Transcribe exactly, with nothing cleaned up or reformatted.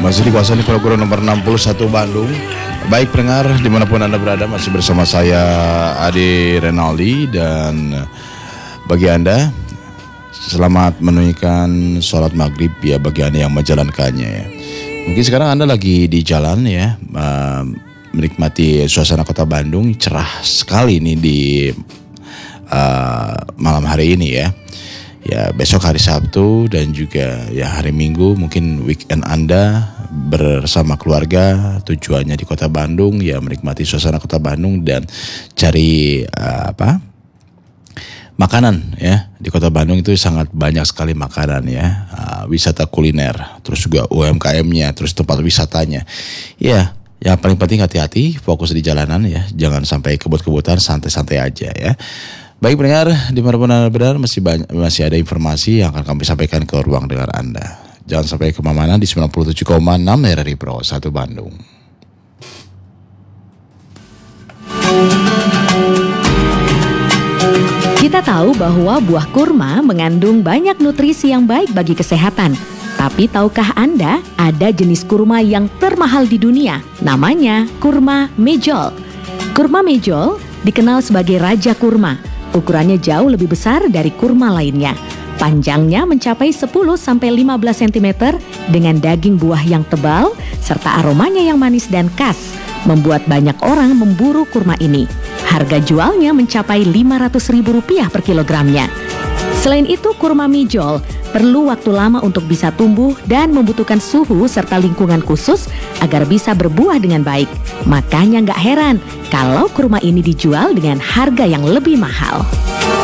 Masih dikuasai program nomor enam puluh satu Bandung. Baik pendengar dimanapun Anda berada, masih bersama saya Ade Renaldi. Dan bagi Anda, selamat menunaikan sholat maghrib ya bagi Anda yang menjalankannya ya. Mungkin sekarang Anda lagi di jalan ya, uh, menikmati suasana kota Bandung. Cerah sekali nih di uh, malam hari ini ya. Ya besok hari Sabtu dan juga ya hari Minggu, mungkin weekend Anda bersama keluarga, tujuannya di kota Bandung ya, menikmati suasana kota Bandung dan cari uh, apa makanan ya. Di kota Bandung itu sangat banyak sekali makanan ya, uh, wisata kuliner, terus juga U M K M-nya, terus tempat wisatanya ya. Yang paling penting hati-hati, fokus di jalanan ya, jangan sampai kebut-kebutan, santai-santai aja ya. Baik pendengar, di mana-mana benar masih banyak, masih ada informasi yang akan kami sampaikan ke ruang dengar Anda. Jangan sampai kemana-mana di sembilan puluh tujuh koma enam R R I Pro satu Bandung. Kita tahu bahwa buah kurma mengandung banyak nutrisi yang baik bagi kesehatan. Tapi tahukah Anda ada jenis kurma yang termahal di dunia? Namanya kurma mejol. Kurma mejol dikenal sebagai raja kurma. Ukurannya jauh lebih besar dari kurma lainnya. Panjangnya mencapai sepuluh sampai lima belas sentimeter dengan daging buah yang tebal serta aromanya yang manis dan khas, membuat banyak orang memburu kurma ini. Harga jualnya mencapai lima ratus ribu rupiah per kilogramnya. Selain itu, kurma mejol perlu waktu lama untuk bisa tumbuh dan membutuhkan suhu serta lingkungan khusus agar bisa berbuah dengan baik. Makanya nggak heran kalau kurma ini dijual dengan harga yang lebih mahal.